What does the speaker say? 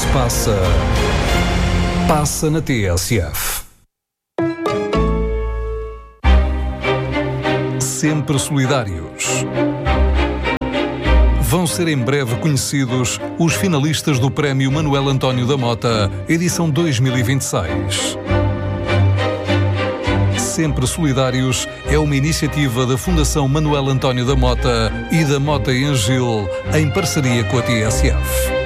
se passa na TSF. Sempre solidários. Vão ser em breve conhecidos os finalistas do Prémio Manuel António da Mota, edição 2026. Sempre Solidários é uma iniciativa da Fundação Manuel António da Mota e da Mota em Gil, em parceria com a TSF.